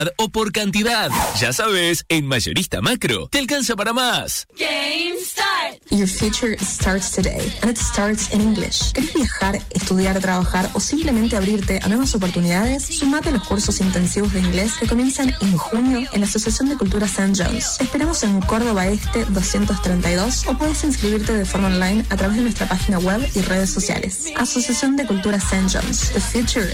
o por cantidad. Ya sabes, en Mayorista Macro te alcanza para más. Game Start. Your future starts today, and it starts in English. ¿Querés viajar, estudiar, trabajar o simplemente abrirte a nuevas oportunidades? Sumate a los cursos intensivos de inglés que comienzan en junio en la Asociación de Cultura St. John's. Te esperamos en Córdoba Este 232 o puedes inscribirte de forma online a través de nuestra página web y redes sociales. Asociación de Cultura St. John's. The future